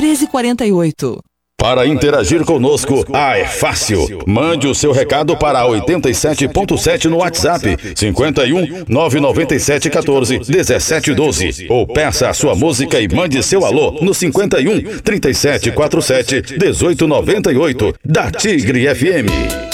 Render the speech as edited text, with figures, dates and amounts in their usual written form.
1348. Para interagir conosco, é fácil. Mande o seu recado para 87.7 no WhatsApp, 51 997 14 17 12. Ou peça a sua música e mande seu alô no 51 3747 1898 da Tigre FM.